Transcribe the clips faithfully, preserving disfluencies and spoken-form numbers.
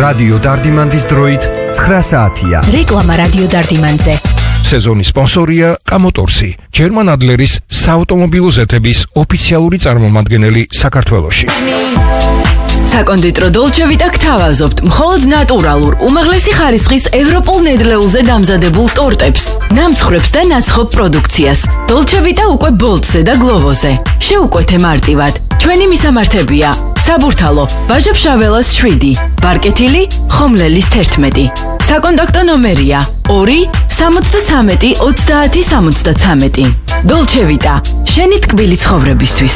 რადიო დარდიმანდის დროით ცხრა საათია. რეკლამა რადიო დარდიმანზე. სეზონის სპონსორია კამოტორსი, ჯერმან ადლერის საავტომობილო ზეთების ოფიციალური წარმომადგენელი საქართველოში. საკონდიტრო დოლჩე ვიტა გთავაზობთ მხოლოდ ნატურალურ, უმაღლესი ხარისხის ევროპულ ნედლეულზე დამზადებულ ტორტებს, ნამცხრებს და ნაცხოვ პროდუქციას. დოლჩე ვიტა უკვე ბოლტზე და გლოვოზე. შეუკვეთე მარტივად. ჩვენი მისამართებია: საბურთალო, ბაჟა-ფშაველას შვიდი, ბარკეთილი, ხომლელის თერთმეტი. საკონტაქტო ნომერია ორი სამოცდათრამეტი ოცდაათი სამოცდათრამეტი. დოლჩე ვიტა, შენი ტკბილი ცხოვრებისთვის.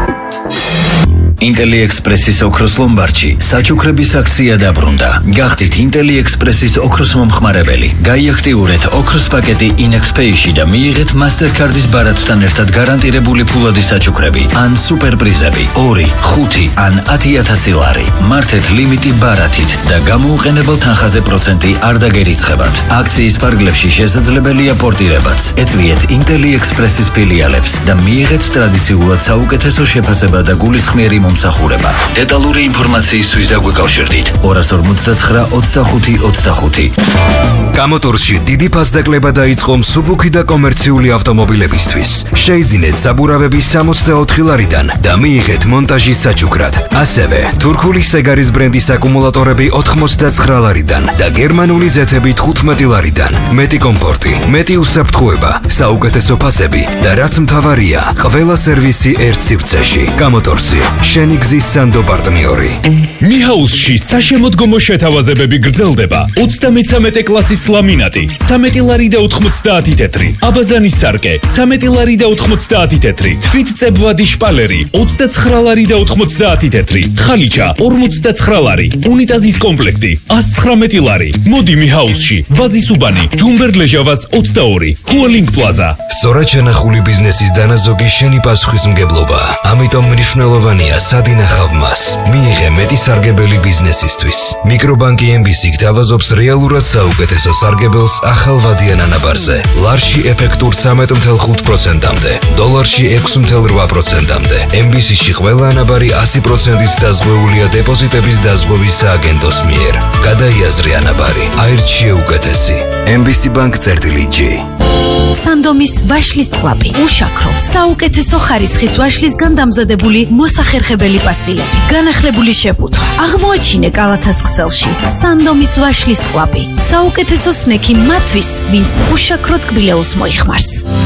ინტელი ექსპრესის ოქროს ლომბარდში საჩუქრების აქცია დაბრუნდა. გახდით ინტელი ექსპრესის ოქროს მომხმარებელი. გაიაქტიურეთ ოქროს პაკეტი ინექსპეიში და მიიღეთ მასტერკარდის ბარათთან ერთად გარანტირებული ფულადი საჩუქრები ან სუპერპრიზები ორი, ხუთი ან ათი ათასი ლარი. მართეთ ლიმიტი ბარათით და გამოუყენებელ თანხაზე პროცენტი არ დაგერიცხებათ. აქციის ფარგლებში შესაძლებელია პორტირებაც. ეწვიეთ ინტელი ექსპრესის ფილიალებს და მიიღეთ ტრადიციულად საუკეთესო შეფასება და გულისხმიერი მომსახურება. დეტალური ინფორმაციისთვის დაგვიკავშირდით ორი ორმოცდათხრა ოცდახუთი ოცდახუთი. კამოტორსში დიდი ფასდაკლება დაიწყო მსუბუქი და კომერციული ავტომობილებისთვის. შეიძინეთ საბურავები სამოცდაოთხი ლარიდან და მიიღეთ მონტაჟის საჩუქრად. ასევე თურქული სეგარის ბრენდის აკუმულატორები ოთხმოცდაცხრა ლარიდან და გერმანული ზეთები თხუთმეტი ლარიდან. მეტი კომფორტი, მეტი უსაფრთხოება, საუკეთესო ფასები და რაც მთავარია, ყველა სერვისი ერთ სივრცეში. კამოტორსი, შენი გზის სანდო პარტნიორი. მიჰაუსში საშემოდგომო შეთავაზებები გრძელდება. ოცდამეცამეტე კლასის ლამინატი ცამეტი ლარი და ოთხმოცდაათი თეთრი. აბაზანის სარკე ცამეტი ლარი და ოთხმოცდაათი თეთრი. თვითწებვადი შპალერი ოცდაცხრა ლარი და ოთხმოცდაათი თეთრი. ხალიჩა ორმოცდაცხრა ლარი. უნიტაზის კომპლექტი ათს ცხრამეტი ლარი. მოდი მიჰაუსში, ვაზის უბანი, ჯუმბერლეჟავას ოცდაორი. კუალინგ პლაზა. სწორად შენახული ბიზნესის დანაზოგი შენი პასუხისმგებლობა. ამიტომ მნიშვნელოვანია სად ინახავ მას. მიიღე მეტი სარგებელი ბიზნესისთვის. მიკრობანკი ემ ბი სი გთავაზობს რეალურად საუკეთესო სარგებელს ახალ ვადიან ანაბარზე. ლარში ეფექტურ ცამეტ ოცდაოთხ პროცენტამდე, დოლარში ექვსი ოცდაოთხ პროცენტამდე. ემ ბი სი-ში ყველა ანაბარი ასი პროცენტით დაზღვეულია დეპოზიტების დაზღვევის სააგენტოს მიერ. გადაიაზრე ანაბარი, აირჩიე უკეთესი. ემ ბი სი ბანკ წერტილი ჯი. სანდომის ვაშლის ტყლაპი, უშაქრო, საუკეთესო ხარისხის ვაშლისგან დამზადებული მოსახერხებელი პასტილები, განახლებული შეფუთვა. აღმოაჩინე კალათას ქსელში სანდომის ვაშლის ტყლაპი, საუკეთესო სნექი მათთვის, ვინც უშაქრო ტკბილეულს მოიხმარს.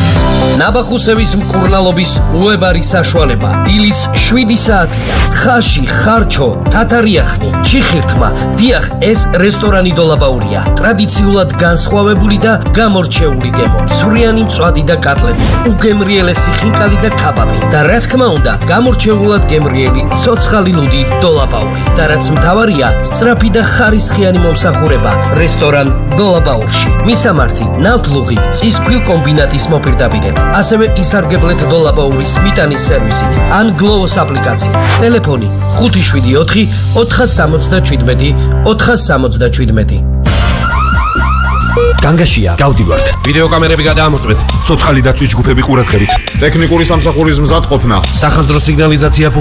ნაბახუსევის მკურნალობის უებარი საშუალება. დილის შვიდი საათია. ხაში, ხარჩო, თათარიახნი, ჩიხირთმა. დიახ, ეს რესტორანი დოლაბაურია. ტრადიციულად განსხვავებული და გამორჩეული გემო. სურიანი მწვადი და კატლები, უგემრიელესი ხინკალი და ქაბაბი და რა თქმა უნდა, გამორჩეულად გემრიელი ცოცხალი ლუდი დოლაბაური. და რაც მთავარია, სწრაფი და ხარისხიანი მომსახურება რესტორან დოლაბაურში. მისამართი: ნავთლუღი, წისქვილ კომბინატის მოპირდაპირედ. ასევე ისარგებლეთ დოლაბაურის მიტანის სერვისით ან გლოვოს აპლიკაციით. ტელეფონი ხუთი შვიდი ოთხი ოთხას სამოცდაჩვიდმეტი ოთხას სამოცდაჩვიდმეტი. განგაშია, გავდივართ. ვიდეო კამერები გადაამოწმეთ. ცოცხალი დაცვის ჯგუფები ყურადღებით. ტექნიკური სამსახურის მზადყოფნა. სახანძრო სიგნალიზაცია